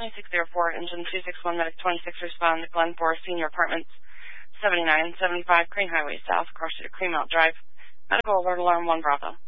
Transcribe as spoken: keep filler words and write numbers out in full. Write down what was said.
twenty-six oh four, engine two six one, medic twenty-six, respond to Glen Forest Senior Apartments, seventy-nine seventy-five Crane Highway South, across to Creamount Drive. Medical alert alarm one Bravo.